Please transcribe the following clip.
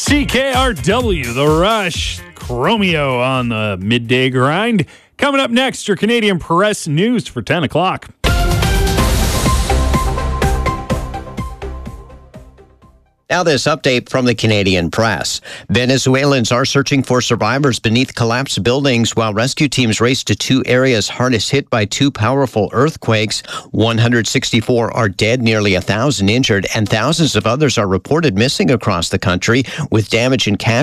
CKRW, The Rush, Chromeo on the midday grind. Coming up next, your Canadian Press News for 10 o'clock. Now this update from the Canadian Press. Venezuelans are searching for survivors beneath collapsed buildings while rescue teams race to two areas hardest hit by two powerful earthquakes. 164 are dead, nearly 1,000 injured, and thousands of others are reported missing across the country, with damage and casualties